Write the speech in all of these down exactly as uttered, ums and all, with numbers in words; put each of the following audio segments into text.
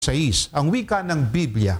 sais, ang wika ng Biblia,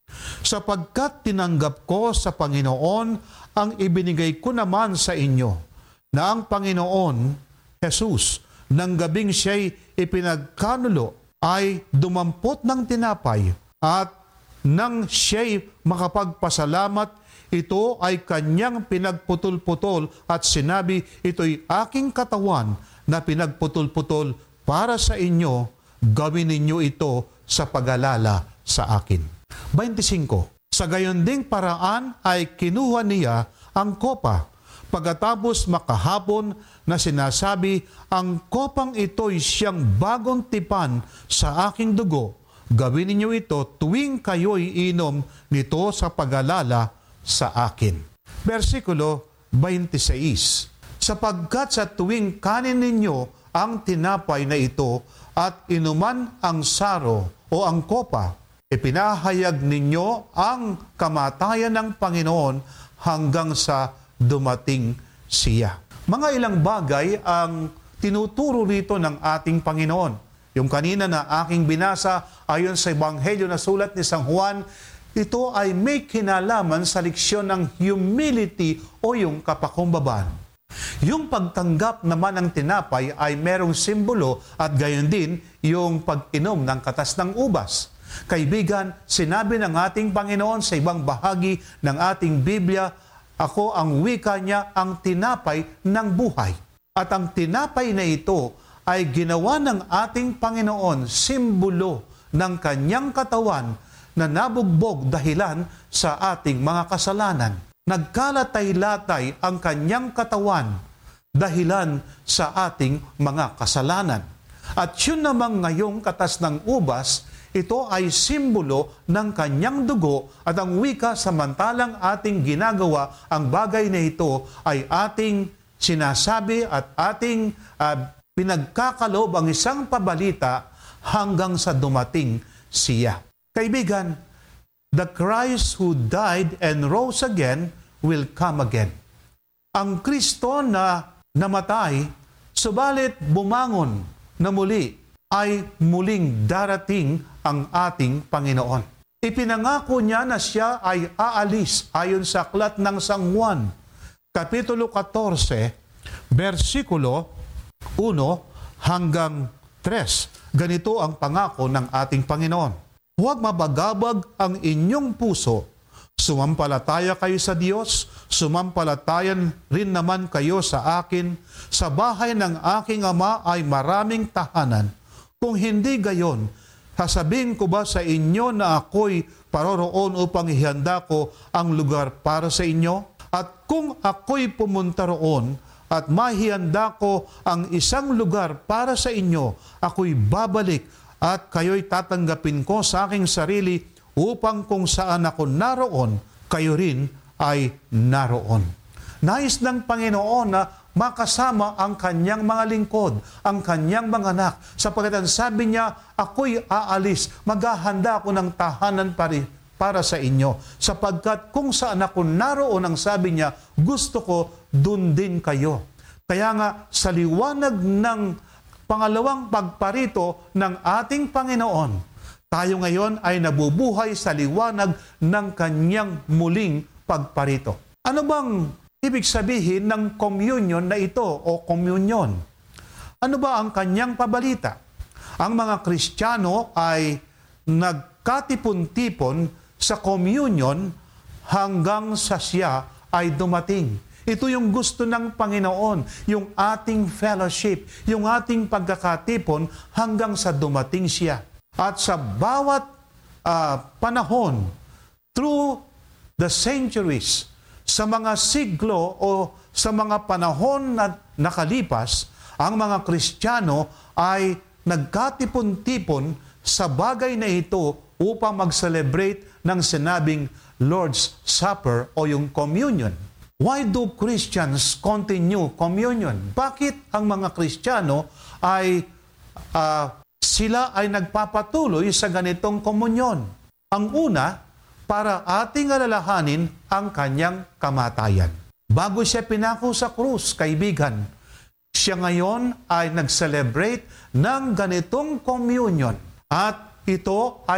sapagkat tinanggap ko sa Panginoon ang ibinigay ko naman sa inyo, na ang Panginoon, Jesus, nang gabing siya'y ipinagkanulo, ay dumampot ng tinapay, at nang siya'y makapagpasalamat, ito ay kanyang pinagputol-putol at sinabi, ito'y aking katawan na pinagputol-putol para sa inyo, gawin ninyo ito sa pag-alala sa akin. twenty-five. Sa gayon ding paraan ay kinuha niya ang kopa, pagkatapos makahapon na sinasabi, ang kopang ito'y siyang bagong tipan sa aking dugo. Gawin ninyo ito tuwing kayo'y inom nito sa pag-alala sa akin. Versikulo twenty-six. Sapagkat sa tuwing kanin ninyo ang tinapay na ito at inuman ang saro o ang kopa, ipinahayag ninyo ang kamatayan ng Panginoon hanggang sa dumating siya. Mga ilang bagay ang tinuturo rito ng ating Panginoon. Yung kanina na aking binasa ayon sa Ebanghelyo na sulat ni San Juan, ito ay may kinalaman sa leksyon ng humility o yung kapakumbabaan. Yung pagtanggap naman ng tinapay ay merong simbolo at gayon din yung pag-inom ng katas ng ubas. Kaibigan, sinabi ng ating Panginoon sa ibang bahagi ng ating Biblia, ako ang wika niya, ang tinapay ng buhay. At ang tinapay na ito ay ginawa ng ating Panginoon simbolo ng kanyang katawan na nabugbog dahilan sa ating mga kasalanan. Nagkalatay-latay ang kanyang katawan dahilan sa ating mga kasalanan. At yun namang ngayong katas ng ubas, ito ay simbolo ng kanyang dugo at ang wika samantalang ating ginagawa, ang bagay na ito ay ating sinasabi at ating uh, pinagkakalob ang isang pabalita hanggang sa dumating siya. Kaibigan, the Christ who died and rose again will come again. Ang Kristo na namatay, subalit bumangon na muli, ay muling darating ang ating Panginoon. Ipinangako niya na siya ay aalis ayon sa aklat ng San Juan, Kapitulo fourteen, versikulo one hanggang three. Ganito ang pangako ng ating Panginoon. Huwag mabagabag ang inyong puso. Sumampalataya kayo sa Diyos, sumampalatayan rin naman kayo sa akin. Sa bahay ng aking Ama ay maraming tahanan. Kung hindi gayon, sasabihin ko ba sa inyo na ako'y paroroon upang ihanda ko ang lugar para sa inyo? At kung ako'y pumunta roon at mahihanda ko ang isang lugar para sa inyo, ako'y babalik at kayo'y tatanggapin ko sa aking sarili upang kung saan ako naroon, kayo rin ay naroon. Nais ng Panginoon na makasama ang kanyang mga lingkod, ang kanyang mga anak, sapagkat ang sabi niya, ako'y aalis, maghahanda ako ng tahanan para, para sa inyo, sapagkat kung saan ako naroon, ang sabi niya, gusto ko, dun din kayo. Kaya nga, sa liwanag ng pangalawang pagparito ng ating Panginoon, tayo ngayon ay nabubuhay sa liwanag ng kanyang muling pagparito. Ano bang ibig sabihin ng communion na ito o communion? Ano ba ang kanyang pabalita? Ang mga Kristiyano ay nagkatipon-tipon sa communion hanggang sa siya ay dumating. Ito yung gusto ng Panginoon, yung ating fellowship, yung ating pagkakatipon hanggang sa dumating siya. At sa bawat uh, panahon, through the centuries, sa mga siglo o sa mga panahon na nakalipas, ang mga Kristiyano ay nagkatipon-tipon sa bagay na ito upang mag-celebrate ng sinabing Lord's Supper o yung communion. Why do Christians continue communion? Bakit ang mga Kristiyano ay uh, sila ay nagpapatuloy sa ganitong komunyon? Ang una, para ating alalahanin ang kanyang kamatayan. Bago siya pinako sa krus, kaibigan, siya ngayon ay nag-celebrate ng ganitong communion. At ito